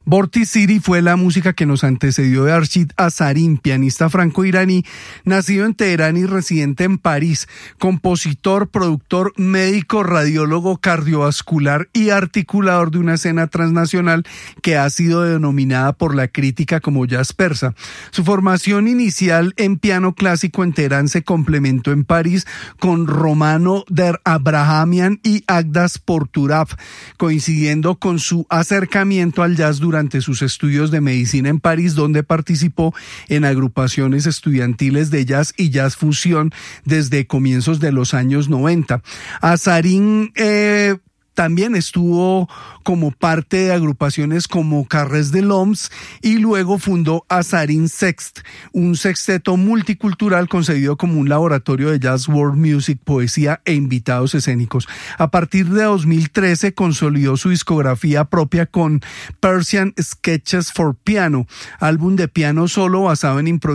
Vorticity fue la música que nos antecedió de Arshid Azarin, pianista franco-iraní, nacido en Teherán y residente en París, compositor, productor, médico, radiólogo, cardiovascular y articulador de una escena transnacional que ha sido denominada por la crítica como jazz persa. Su formación inicial en piano clásico en Teherán se complementó en París con Romano Der Abrahamian y Agdas Porturab, coincidiendo con su acercamiento al jazz durante sus estudios de medicina en París, donde participó en agrupaciones estudiantiles de jazz y jazz fusión desde comienzos de los años 90. Azarin también estuvo como parte de agrupaciones como Carrés de l'Oms y luego fundó Azarin Sext, un sexteto multicultural concebido como un laboratorio de jazz, world music, poesía e invitados escénicos. A partir de 2013 consolidó su discografía propia con Persian Sketches for Piano, álbum de piano solo basado en improvisación